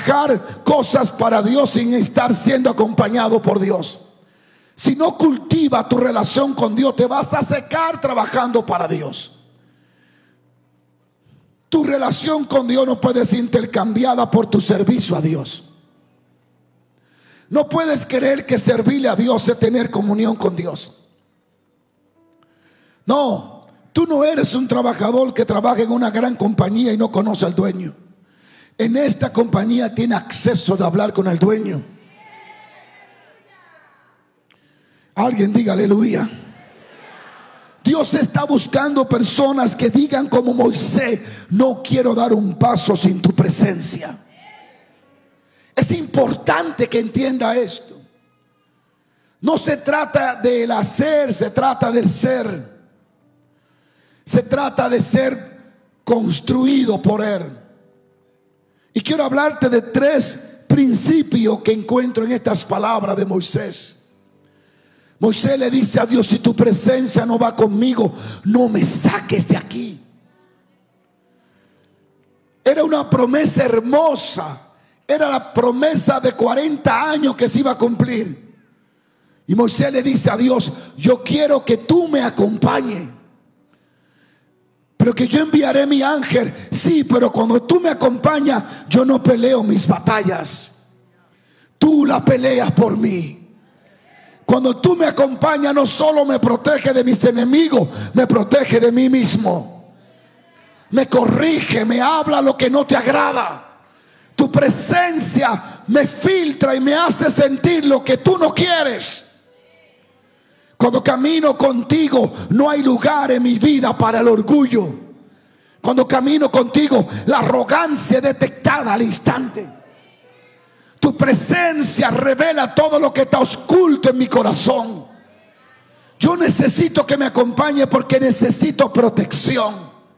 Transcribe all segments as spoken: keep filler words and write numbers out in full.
trabajar cosas para Dios sin estar siendo acompañado por Dios. Si no cultiva tu relación con Dios, te vas a secar trabajando para Dios. Tu relación con Dios no puede ser intercambiada por tu servicio a Dios. No puedes creer que servirle a Dios es tener comunión con Dios. No, tú no eres un trabajador que trabaja en una gran compañía y no conoce al dueño. En esta compañía tiene acceso de hablar con el dueño. Alguien diga aleluya. Dios está buscando personas que digan como Moisés: no quiero dar un paso sin tu presencia. Es importante que entienda esto. No se trata del hacer, se trata del ser. Se trata de ser construido por Él. Y quiero hablarte de tres principios que encuentro en estas palabras de Moisés. Moisés le dice a Dios: si tu presencia no va conmigo, no me saques de aquí. Era una promesa hermosa. Era la promesa de cuarenta años que se iba a cumplir. Y Moisés le dice a Dios: yo quiero que tú me acompañes, pero que yo enviaré mi ángel. Sí, pero cuando tú me acompañas, yo no peleo mis batallas. Tú la peleas por mí. Cuando tú me acompañas, no solo me protege de mis enemigos, me protege de mí mismo. Me corrige, me habla lo que no te agrada. Tu presencia me filtra y me hace sentir lo que tú no quieres. Cuando camino contigo, no hay lugar en mi vida para el orgullo. Cuando camino contigo, la arrogancia es detectada al instante. Tu presencia revela todo lo que está oculto en mi corazón. Yo necesito que me acompañe porque necesito protección.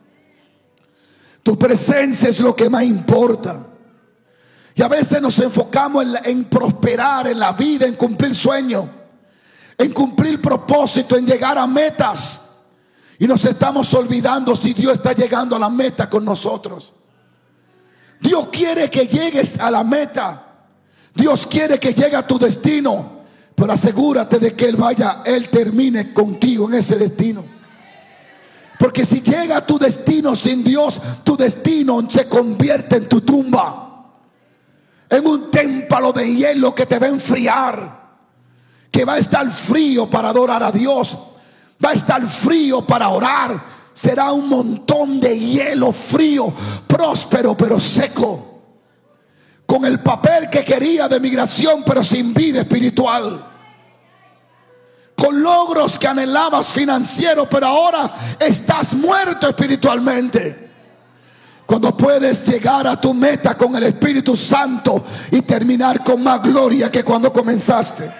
Tu presencia es lo que más importa. Y a veces nos enfocamos en, en prosperar en la vida, en cumplir sueños, en cumplir propósito, en llegar a metas. Y nos estamos olvidando si Dios está llegando a la meta con nosotros. Dios quiere que llegues a la meta. Dios quiere que llegue a tu destino, pero asegúrate de que Él vaya, Él termine contigo en ese destino. Porque si llega a tu destino sin Dios, tu destino se convierte en tu tumba, en un témpano de hielo que te va a enfriar, que va a estar frío para adorar a Dios, va a estar frío para orar. Será un montón de hielo frío, próspero pero seco, con el papel que quería de migración pero sin vida espiritual, con logros que anhelabas financieros pero ahora estás muerto espiritualmente. Cuando puedes llegar a tu meta con el Espíritu Santo y terminar con más gloria que cuando comenzaste.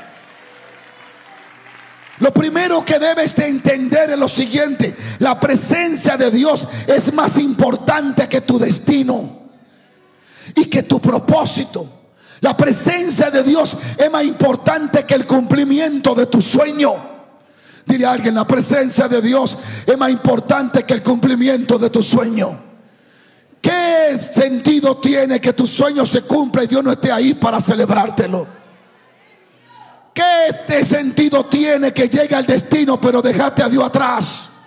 Lo primero que debes de entender es lo siguiente: la presencia de Dios es más importante que tu destino y que tu propósito. La presencia de Dios es más importante que el cumplimiento de tu sueño. Dile a alguien: la presencia de Dios es más importante que el cumplimiento de tu sueño. ¿Qué sentido tiene que tu sueño se cumpla y Dios no esté ahí para celebrártelo? ¿Qué sentido tiene que llegue al destino pero dejaste a Dios atrás?